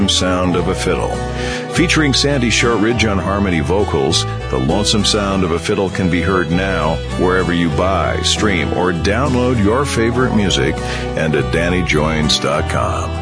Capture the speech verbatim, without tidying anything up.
Sound of a Fiddle. Featuring Sandy Shortridge on harmony vocals, The Lonesome Sound of a Fiddle can be heard now wherever you buy, stream, or download your favorite music and at danny joines dot com.